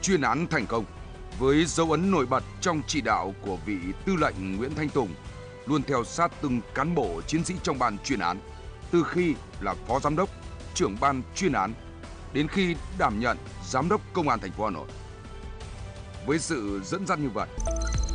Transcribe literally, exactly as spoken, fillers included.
chuyên án thành công với dấu ấn nổi bật trong chỉ đạo của vị tư lệnh Nguyễn Thanh Tùng, luôn theo sát từng cán bộ chiến sĩ trong ban chuyên án, từ khi là phó giám đốc, trưởng ban chuyên án đến khi đảm nhận giám đốc công an thành phố Hà Nội. Với sự dẫn dắt như vậy,